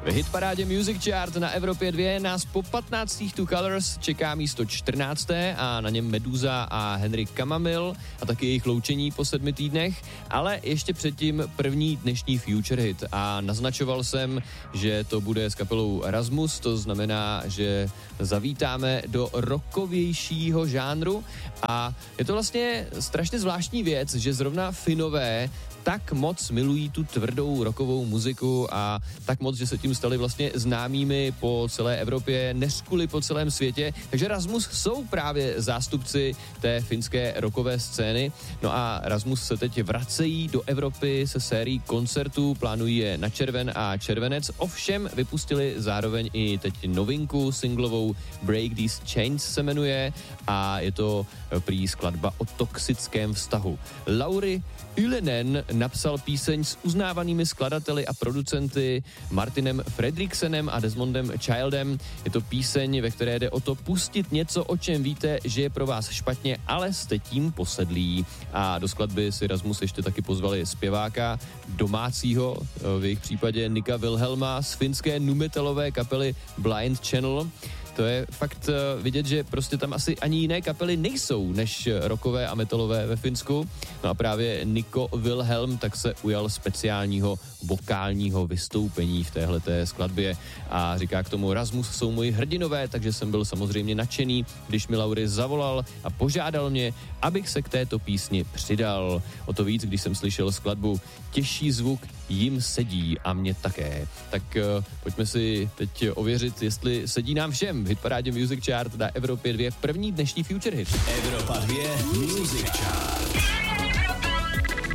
V hitparádě Music Chart na Evropě 2 nás po 15. Two Colors čeká místo 14. a na něm Meduza a Henry Kamamil a taky jejich loučení po 7 týdnech, ale ještě předtím první dnešní Future Hit a naznačoval jsem, že to bude s kapelou Rasmus, to znamená, že zavítáme do rockovějšího žánru a je to vlastně strašně zvláštní věc, že zrovna Finové tak moc milují tu tvrdou rockovou muziku a tak moc, že se tím stali vlastně známými po celé Evropě, neřkuli po celém světě. Takže Rasmus jsou právě zástupci té finské rockové scény. No a Rasmus se teď vracejí do Evropy se sérií koncertů, plánují je na červen a červenec. Ovšem vypustili zároveň i teď novinku singlovou Break These Chains se jmenuje a je to prý skladba o toxickém vztahu. Lauri Ylenen napsal píseň s uznávanými skladateli a producenty Martinem Fredriksenem a Desmondem Childem. Je to píseň, ve které jde o to pustit něco, o čem víte, že je pro vás špatně, ale jste tím posedlí. A do skladby si Rasmus ještě taky pozvali zpěváka domácího, v jejich případě Nika Wilhelma z finské nu-metalové kapely Blind Channel. To je fakt vidět, že prostě tam asi ani jiné kapely nejsou než rockové a metalové ve Finsku. No a právě Niko Wilhelm tak se ujal speciálního vokálního vystoupení v téhleté skladbě a říká k tomu: Rasmus jsou moji hrdinové, takže jsem byl samozřejmě nadšený, když mi Lauri zavolal a požádal mě, abych se k této písni přidal. O to víc, když jsem slyšel skladbu Těžší zvuk jim sedí a mě také. Tak pojďme si teď ověřit, jestli sedí nám všem v hitparádě Music Chart na Evropě 2 první dnešní Future Hit. Evropa 2 Music Chart.